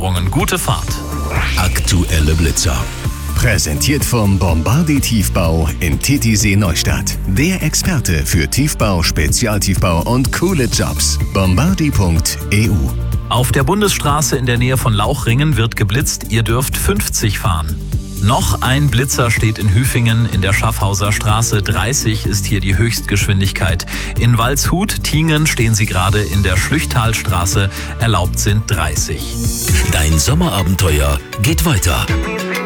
Störungen. Gute Fahrt. Aktuelle Blitzer. Präsentiert vom Bombardi Tiefbau in Titisee Neustadt. Der Experte für Tiefbau, Spezialtiefbau und coole Jobs. Bombardi.eu. Auf der Bundesstraße in der Nähe von Lauchringen wird geblitzt. Ihr dürft 50 fahren. Noch ein Blitzer steht in Hüfingen in der Schaffhauser Straße. 30 ist hier die Höchstgeschwindigkeit. In Waldshut, Tingen stehen sie gerade in der Schlüchtalstraße. Erlaubt sind 30. Dein Sommerabenteuer geht weiter.